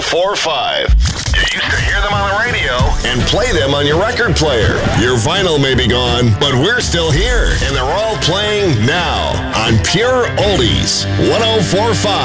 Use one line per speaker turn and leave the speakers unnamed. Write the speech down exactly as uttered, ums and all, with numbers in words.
four point five. You used to hear them on the radio and play them on your record player. Your vinyl may be gone, but we're still here, and they're all playing now on Pure Oldies one oh four point five.